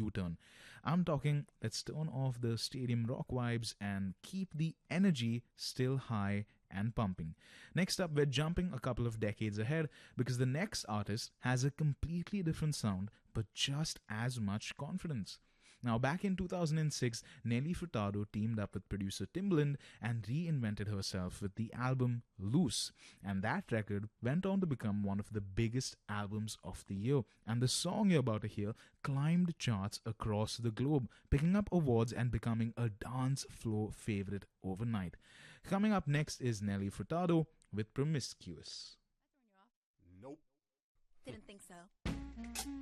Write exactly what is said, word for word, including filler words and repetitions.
U-turn. I'm talking, let's turn off the stadium rock vibes and keep the energy still high and pumping. Next up, we're jumping a couple of decades ahead because the next artist has a completely different sound but just as much confidence. Now, back in two thousand six, Nelly Furtado teamed up with producer Timbaland and reinvented herself with the album Loose. And that record went on to become one of the biggest albums of the year. And the song you're about to hear climbed charts across the globe, picking up awards and becoming a dance floor favorite overnight. Coming up next is Nelly Furtado with Promiscuous. Nope. Didn't think so.